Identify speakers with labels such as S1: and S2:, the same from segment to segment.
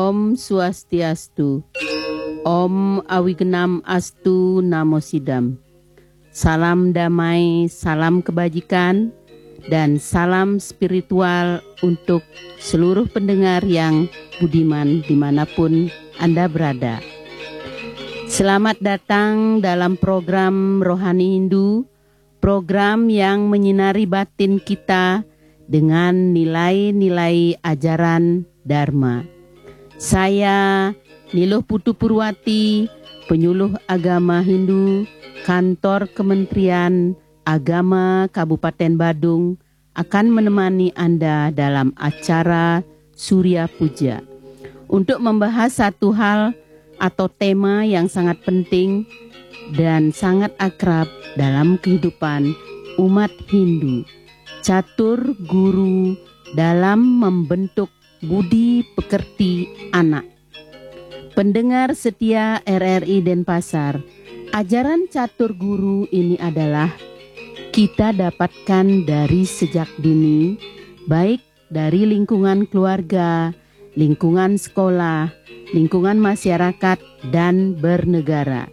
S1: Om Swastiastu. Om Awigenam Astu Namo Sidam. Salam damai, salam kebajikan, dan salam spiritual untuk seluruh pendengar yang budiman dimanapun Anda berada. Selamat datang dalam program Rohani Hindu, program yang menyinari batin kita dengan nilai-nilai ajaran Dharma. Saya Niluh Putu Purwati, penyuluh agama Hindu, Kantor Kementerian Agama Kabupaten Badung, akan menemani Anda dalam acara Surya Puja untuk membahas satu hal atau tema yang sangat penting dan sangat akrab dalam kehidupan umat Hindu. Catur guru dalam membentuk budi pekerti anak. Pendengar setia RRI Denpasar, ajaran catur guru ini adalah kita dapatkan dari sejak dini, baik dari lingkungan keluarga, lingkungan sekolah, lingkungan masyarakat, dan bernegara.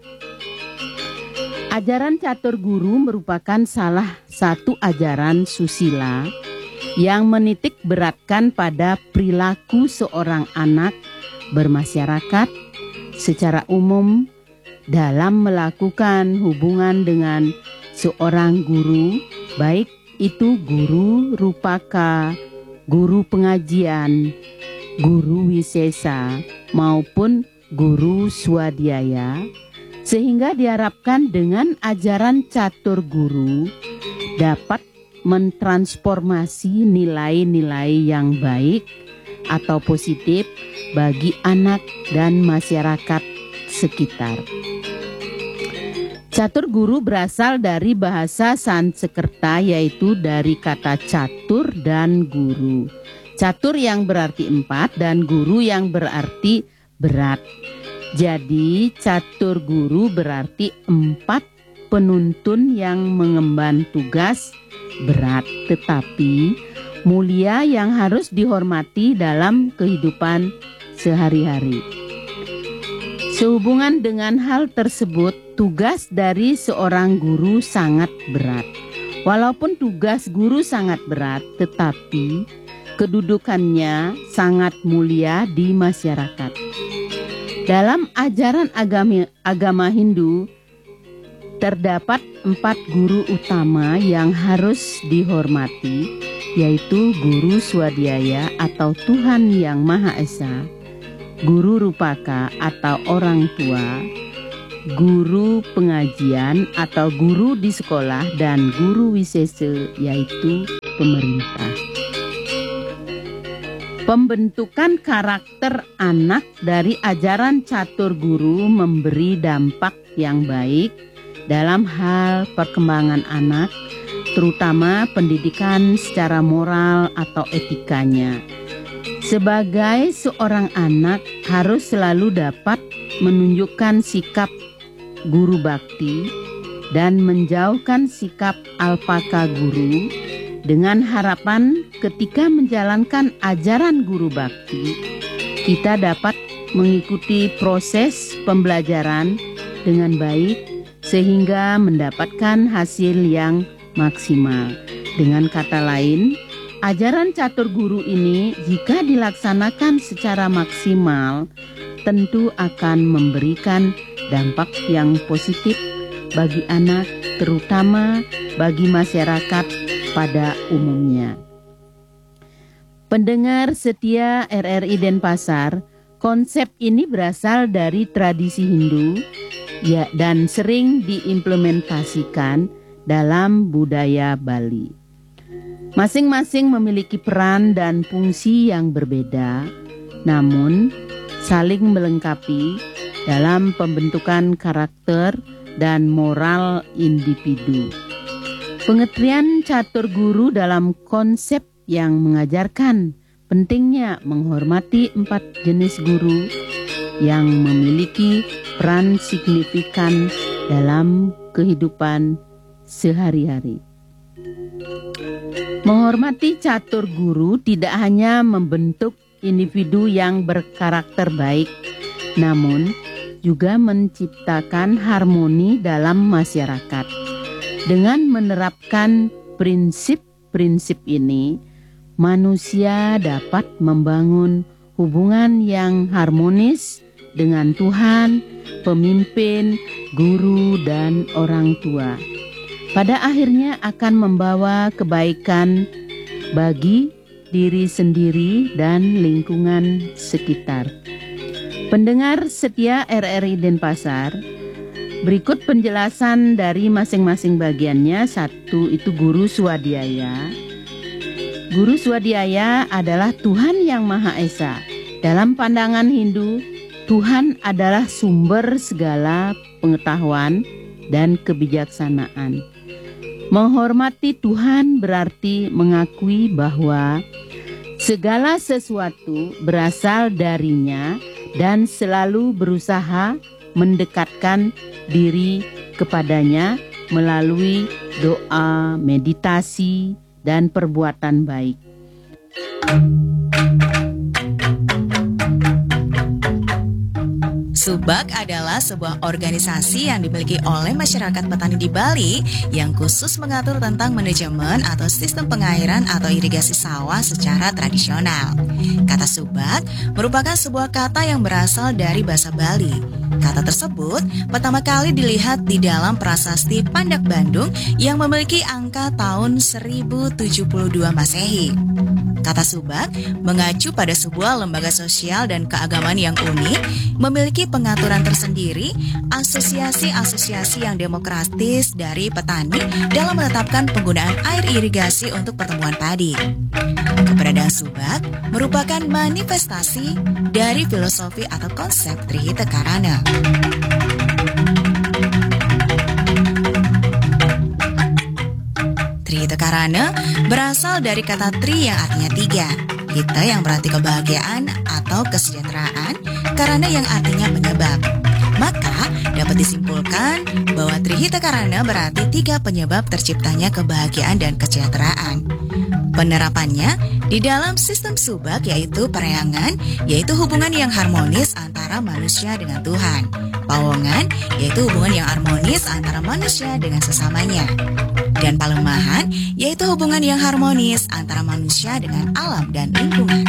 S1: Ajaran catur guru merupakan salah satu ajaran susila yang menitik beratkan pada perilaku seorang anak bermasyarakat secara umum dalam melakukan hubungan dengan seorang guru, baik itu guru rupaka, guru pengajian, guru wisesa, maupun guru swadhyaya, sehingga diharapkan dengan ajaran catur guru dapat mentransformasi nilai-nilai yang baik atau positif bagi anak dan masyarakat sekitar. Catur guru berasal dari bahasa Sanskerta, yaitu dari kata catur dan guru. Catur yang berarti 4 dan guru yang berarti berat. Jadi catur guru berarti 4 penuntun yang mengemban tugas berat tetapi mulia yang harus dihormati dalam kehidupan sehari-hari. Sehubungan dengan hal tersebut, tugas dari seorang guru sangat berat. Walaupun tugas guru sangat berat, tetapi kedudukannya sangat mulia di masyarakat. Dalam ajaran agama Hindu, terdapat 4 guru utama yang harus dihormati, yaitu guru swadhyaya atau Tuhan Yang Maha Esa, guru rupaka atau orang tua, guru pengajian atau guru di sekolah, dan guru wisesa yaitu pemerintah. Pembentukan karakter anak dari ajaran catur guru memberi dampak yang baik dalam hal perkembangan anak, terutama pendidikan secara moral atau etikanya. Sebagai seorang anak harus selalu dapat menunjukkan sikap guru bakti dan menjauhkan sikap alpaka guru dengan harapan ketika menjalankan ajaran guru bakti, kita dapat mengikuti proses pembelajaran dengan baik sehingga mendapatkan hasil yang maksimal. Dengan kata lain, ajaran catur guru ini jika dilaksanakan secara maksimal tentu akan memberikan dampak yang positif bagi anak, terutama bagi masyarakat pada umumnya. Pendengar setia RRI Denpasar, konsep ini berasal dari tradisi Hindu ya, dan sering diimplementasikan dalam budaya Bali. Masing-masing memiliki peran dan fungsi yang berbeda, namun saling melengkapi dalam pembentukan karakter dan moral individu. Pengertian catur guru dalam konsep yang mengajarkan pentingnya menghormati 4 jenis guru yang memiliki peran signifikan dalam kehidupan sehari-hari. Menghormati catur guru tidak hanya membentuk individu yang berkarakter baik, namun juga menciptakan harmoni dalam masyarakat. Dengan menerapkan prinsip-prinsip ini, manusia dapat membangun hubungan yang harmonis dengan Tuhan, pemimpin, guru, dan orang tua. Pada akhirnya akan membawa kebaikan bagi diri sendiri dan lingkungan sekitar. Pendengar setia RRI Denpasar, berikut penjelasan dari masing-masing bagiannya. Satu itu guru swadhyaya. Guru swadhyaya adalah Tuhan yang Maha Esa. Dalam pandangan Hindu, Tuhan adalah sumber segala pengetahuan dan kebijaksanaan. Menghormati Tuhan berarti mengakui bahwa segala sesuatu berasal darinya dan selalu berusaha mendekatkan diri kepadanya melalui doa, meditasi, dan perbuatan baik.
S2: Subak adalah sebuah organisasi yang dimiliki oleh masyarakat petani di Bali yang khusus mengatur tentang manajemen atau sistem pengairan atau irigasi sawah secara tradisional. Kata subak merupakan sebuah kata yang berasal dari bahasa Bali. Kata tersebut pertama kali dilihat di dalam prasasti Pandak Bandung yang memiliki angka tahun 1072 Masehi. Kata subak mengacu pada sebuah lembaga sosial dan keagamaan yang unik, memiliki pengaturan tersendiri, asosiasi-asosiasi yang demokratis dari petani dalam menetapkan penggunaan air irigasi untuk pertumbuhan padi. Keberadaan subak merupakan manifestasi dari filosofi atau konsep Trihita Karana. Trihita Karana berasal dari kata tri yang artinya tiga, hita yang berarti kebahagiaan atau kesejahteraan, karana yang artinya penyebab. Maka dapat disimpulkan bahwa Trihita Karana berarti tiga penyebab terciptanya kebahagiaan dan kesejahteraan. Penerapannya di dalam sistem subak yaitu pereangan, yaitu hubungan yang harmonis antara manusia dengan Tuhan. Pawongan yaitu hubungan yang harmonis antara manusia dengan sesamanya. Dan palemahan yaitu hubungan yang harmonis antara manusia dengan alam dan lingkungan.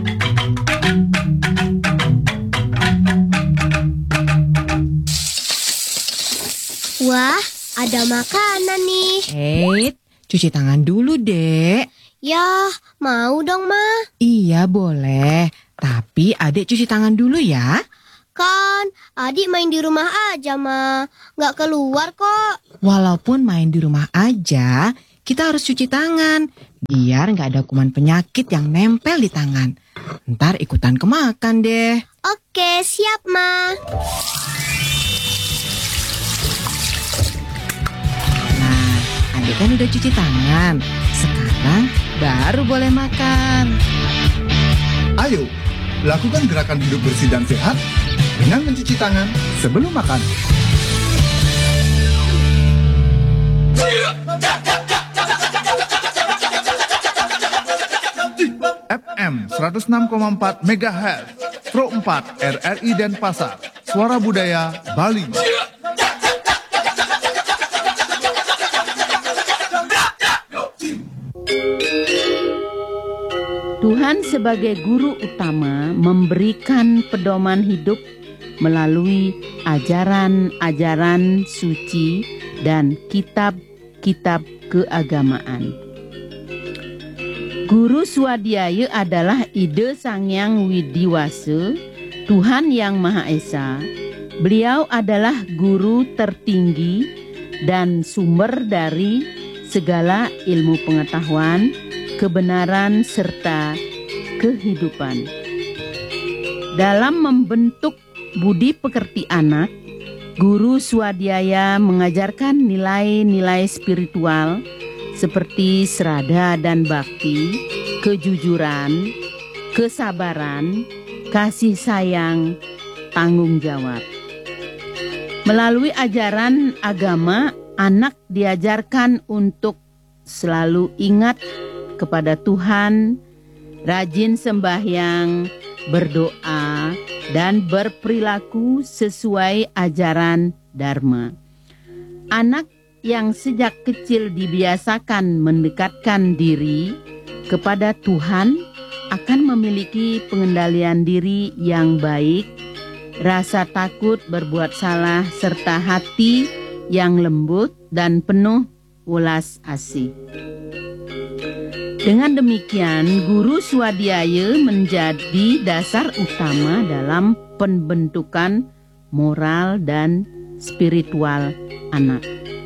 S3: Wah, ada makanan nih.
S4: Cuci tangan dulu, Dek.
S3: Ya, mau dong, Ma.
S4: Iya, boleh. Tapi Adek cuci tangan dulu ya.
S3: Kan, adik main di rumah aja, Ma. Nggak keluar kok.
S4: Walaupun main di rumah aja, kita harus cuci tangan. Biar nggak ada kuman penyakit yang nempel di tangan. Ntar ikutan kemakan deh.
S3: Oke, siap, Ma.
S4: Nah, Adek kan udah cuci tangan. Sekarang baru boleh makan.
S5: Ayo, lakukan gerakan hidup bersih dan sehat dengan mencuci tangan sebelum makan. FM 106,4 MHz, Pro 4 RRI Denpasar, Suara Budaya Bali.
S1: Tuhan sebagai guru utama memberikan pedoman hidup melalui ajaran-ajaran suci dan kitab-kitab keagamaan. Guru swadhyaya adalah ide Sangyang Widiwasa, Tuhan yang Maha Esa. Beliau adalah guru tertinggi dan sumber dari segala ilmu pengetahuan, kebenaran, serta kehidupan. Dalam membentuk budi pekerti anak, guru swadhyaya mengajarkan nilai-nilai spiritual seperti srada dan bakti, kejujuran, kesabaran, kasih sayang, tanggung jawab. Melalui ajaran agama, anak diajarkan untuk selalu ingat kepada Tuhan, rajin sembahyang, berdoa, dan berperilaku sesuai ajaran Dharma. Anak yang sejak kecil dibiasakan mendekatkan diri kepada Tuhan akan memiliki pengendalian diri yang baik, rasa takut berbuat salah, serta hati yang lembut dan penuh welas asih. Dengan demikian, guru swadhyaya menjadi dasar utama dalam pembentukan moral dan spiritual anak.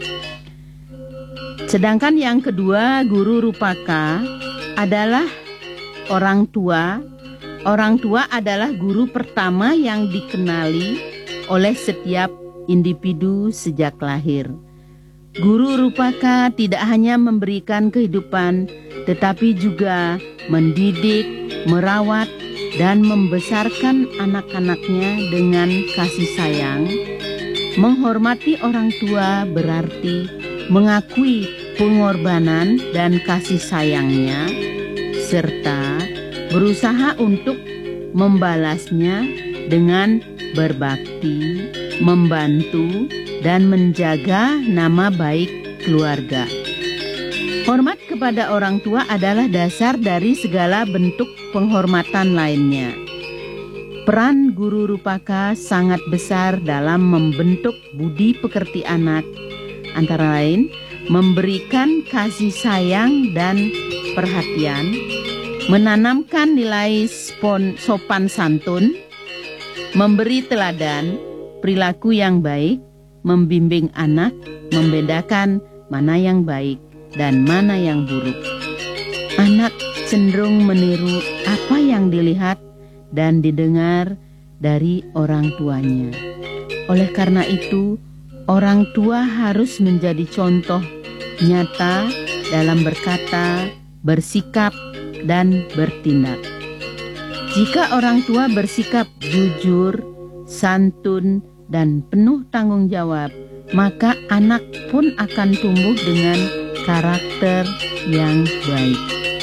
S1: Sedangkan yang kedua, guru rupaka adalah orang tua. Orang tua adalah guru pertama yang dikenali oleh setiap individu sejak lahir. Guru rupaka tidak hanya memberikan kehidupan, tetapi juga mendidik, merawat, dan membesarkan anak-anaknya dengan kasih sayang. Menghormati orang tua berarti mengakui pengorbanan dan kasih sayangnya, serta berusaha untuk membalasnya dengan berbakti, membantu, dan menjaga nama baik keluarga. Hormat kepada orang tua adalah dasar dari segala bentuk penghormatan lainnya. Peran guru rupaka sangat besar dalam membentuk budi pekerti anak, antara lain memberikan kasih sayang dan perhatian, menanamkan nilai sopan santun, memberi teladan, perilaku yang baik, membimbing anak, membedakan mana yang baik dan mana yang buruk. Anak cenderung meniru apa yang dilihat dan didengar dari orang tuanya. Oleh karena itu, orang tua harus menjadi contoh nyata dalam berkata, bersikap, dan bertindak. Jika orang tua bersikap jujur, santun, dan penuh tanggung jawab, maka anak pun akan tumbuh dengan karakter yang baik.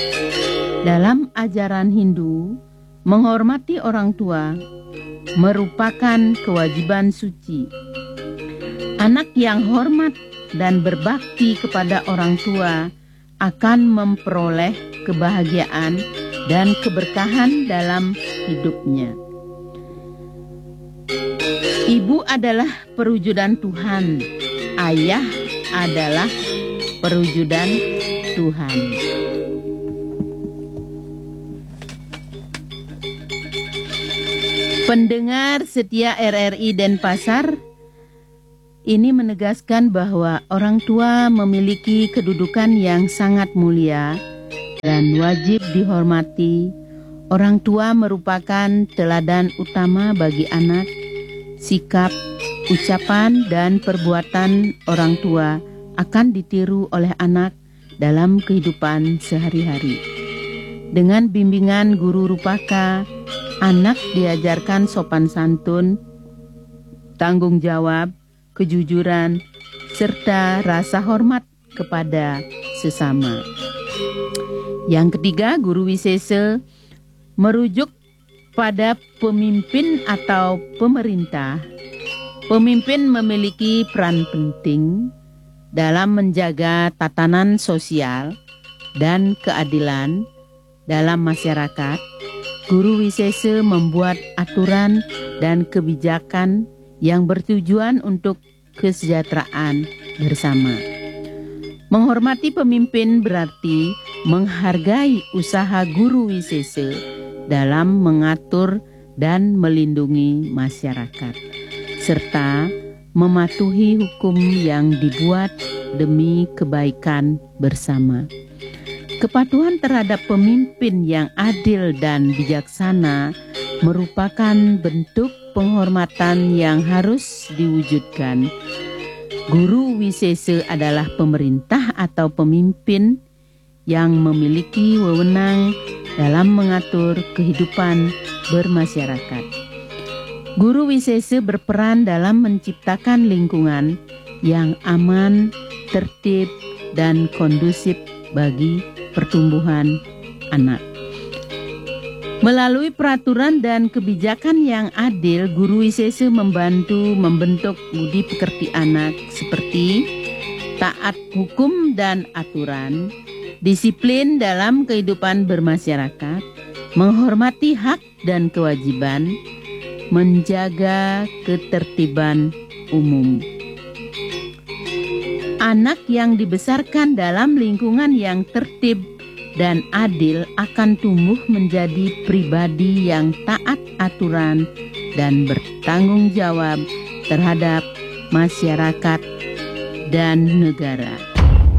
S1: Dalam ajaran Hindu, menghormati orang tua merupakan kewajiban suci. Anak yang hormat dan berbakti kepada orang tua akan memperoleh kebahagiaan dan keberkahan dalam hidupnya. Ibu adalah perwujudan Tuhan, ayah adalah perwujudan Tuhan. Pendengar setia RRI Denpasar, ini menegaskan bahwa orang tua memiliki kedudukan yang sangat mulia dan wajib dihormati. Orang tua merupakan teladan utama bagi anak. Sikap, ucapan, dan perbuatan orang tua akan ditiru oleh anak dalam kehidupan sehari-hari. Dengan bimbingan guru rupaka, anak diajarkan sopan santun, tanggung jawab, kejujuran, serta rasa hormat kepada sesama. Yang ketiga, guru wisesa merujuk pada pemimpin atau pemerintah. Pemimpin memiliki peran penting dalam menjaga tatanan sosial dan keadilan dalam masyarakat. Guru wisesa membuat aturan dan kebijakan yang bertujuan untuk kesejahteraan bersama. Menghormati pemimpin berarti menghargai usaha guru wisesa dalam mengatur dan melindungi masyarakat, serta mematuhi hukum yang dibuat demi kebaikan bersama. Kepatuhan terhadap pemimpin yang adil dan bijaksana merupakan bentuk penghormatan yang harus diwujudkan. Guru wisesa adalah pemerintah atau pemimpin yang memiliki wewenang dalam mengatur kehidupan bermasyarakat. Guru wisesa berperan dalam menciptakan lingkungan yang aman, tertib, dan kondusif bagi pertumbuhan anak. Melalui peraturan dan kebijakan yang adil, guru ICC membantu membentuk budi pekerti anak seperti taat hukum dan aturan, disiplin dalam kehidupan bermasyarakat, menghormati hak dan kewajiban, menjaga ketertiban umum. Anak yang dibesarkan dalam lingkungan yang tertib dan adil akan tumbuh menjadi pribadi yang taat aturan dan bertanggung jawab terhadap masyarakat dan negara.